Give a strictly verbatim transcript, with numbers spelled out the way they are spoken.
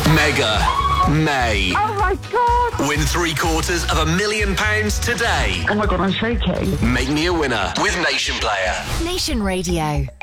Mega May. Oh my God! Win three quarters of a million pounds today. Oh my God, I'm shaking. Make me a winner with Nation Player. Nation Radio.